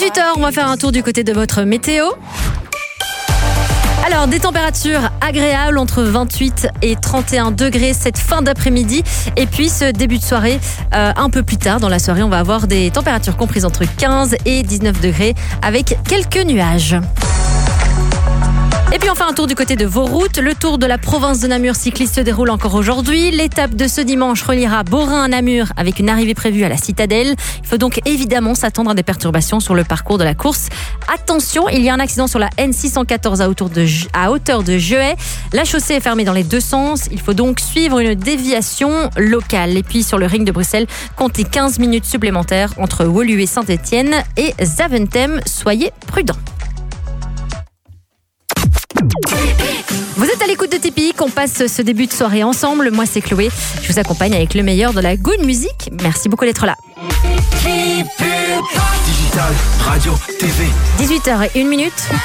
18h, on va faire un tour du côté de votre météo. Alors, des températures agréables entre 28 et 31 degrés cette fin d'après-midi. Et puis, ce début de soirée, un peu plus tard dans la soirée, on va avoir des températures comprises entre 15 et 19 degrés avec quelques nuages. Et puis enfin un tour du côté de vos routes. Le tour de la province de Namur cycliste se déroule encore aujourd'hui. L'étape de ce dimanche reliera Borin à Namur avec une arrivée prévue à la Citadelle. Il faut donc évidemment s'attendre à des perturbations sur le parcours de la course. Attention, il y a un accident sur la N614 à hauteur de Jeuet. La chaussée est fermée dans les deux sens. Il faut donc suivre une déviation locale. Et puis sur le ring de Bruxelles, comptez 15 minutes supplémentaires entre Woluwe Saint-Etienne et Zaventem. Soyez prudents. Vous êtes à l'écoute de Typique, on passe ce début de soirée ensemble. Moi c'est Chloé, je vous accompagne avec le meilleur de la good music. Merci beaucoup d'être là. Digital, radio, TV. 18h01.